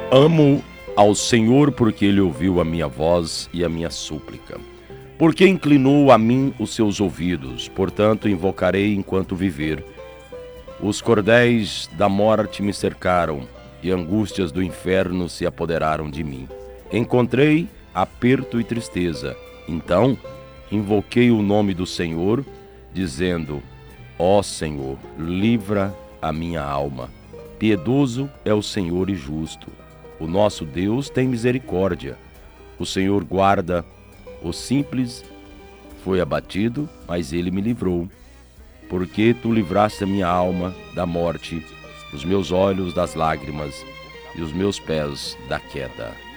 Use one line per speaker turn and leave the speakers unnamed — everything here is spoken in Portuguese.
Amo ao Senhor porque Ele ouviu a minha voz e a minha súplica. Porque inclinou a mim os seus ouvidos, portanto invocarei enquanto viver. Os cordéis da morte me cercaram e angústias do inferno se apoderaram de mim. Encontrei aperto e tristeza. Então invoquei o nome do Senhor, dizendo: Ó Senhor, livra a minha alma. Piedoso é o Senhor e justo. O nosso Deus tem misericórdia. O Senhor guarda o simples. Foi abatido, mas ele me livrou. Porque tu livraste a minha alma da morte, os meus olhos das lágrimas e os meus pés da queda.